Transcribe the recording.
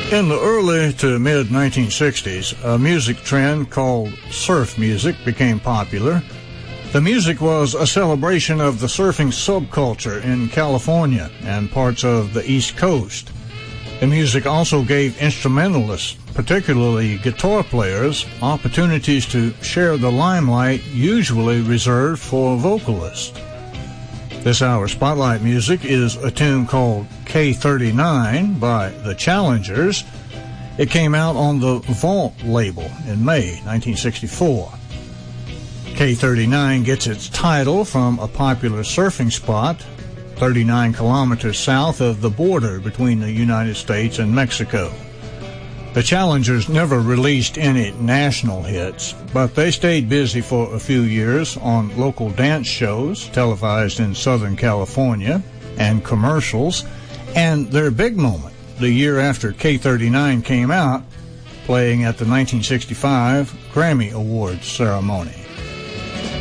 In the early to mid-1960s, a music trend called surf music became popular. The music was a celebration of the surfing subculture in California and parts of the East Coast. The music also gave instrumentalists, particularly guitar players, opportunities to share the limelight usually reserved for vocalists. This hour's Spotlight music is a tune called K39 by The Challengers. It came out on the Vault label in May 1964. K39 gets its title from a popular surfing spot 39 kilometers south of the border between the United States and Mexico. The Challengers never released any national hits, but they stayed busy for a few years on local dance shows televised in Southern California and commercials, and their big moment, the year after K39 came out, playing at the 1965 Grammy Awards ceremony.